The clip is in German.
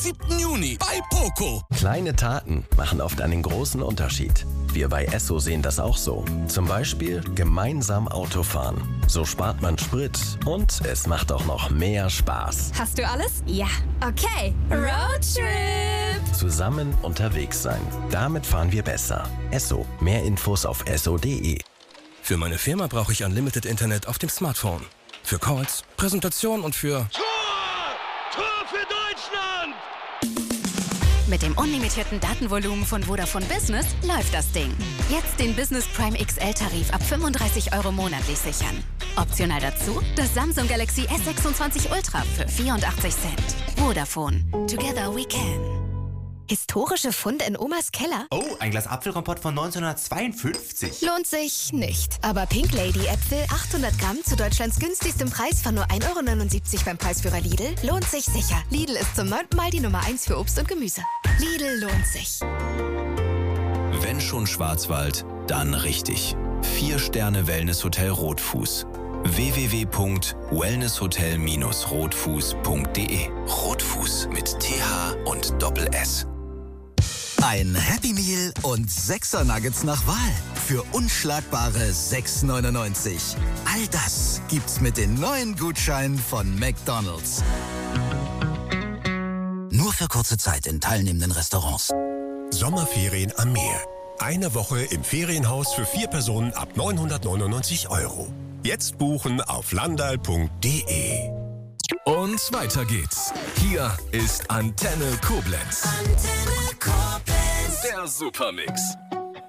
7. Juni bei Poco. Kleine Taten machen oft einen großen Unterschied. Wir bei Esso sehen das auch so. Zum Beispiel gemeinsam Auto fahren. So spart man Sprit und es macht auch noch mehr Spaß. Hast du alles? Ja. Okay. Roadtrip. Zusammen unterwegs sein. Damit fahren wir besser. Esso. Mehr Infos auf esso.de. Für meine Firma brauche ich Unlimited Internet auf dem Smartphone. Für Calls, Präsentation und für... Tor für Deutschland! Mit dem unlimitierten Datenvolumen von Vodafone Business läuft das Ding. Jetzt den Business Prime XL-Tarif ab 35 € monatlich sichern. Optional dazu das Samsung Galaxy S26 Ultra für 84 Cent. Vodafone. Together we can. Historische Funde in Omas Keller? Oh, ein Glas Apfelkompott von 1952. Lohnt sich nicht. Aber Pink Lady Äpfel, 800 Gramm zu Deutschlands günstigstem Preis von nur 1,79 € beim Preisführer Lidl, lohnt sich sicher. Lidl ist zum 9. Mal die Nummer 1 für Obst und Gemüse. Lidl lohnt sich. Wenn schon Schwarzwald, dann richtig. 4-Sterne-Wellness-Hotel Rotfuß. www.wellnesshotel-rotfuß.de. Rotfuß mit TH und Doppel-S. Ein Happy Meal und 6er Nuggets nach Wahl für unschlagbare 6,99. All das gibt's mit den neuen Gutscheinen von McDonald's. Nur für kurze Zeit in teilnehmenden Restaurants. Sommerferien am Meer. Eine Woche im Ferienhaus für 4 Personen ab 999 €. Jetzt buchen auf landal.de. Und weiter geht's. Hier ist Antenne Koblenz. Antenne Koblenz. Der Supermix.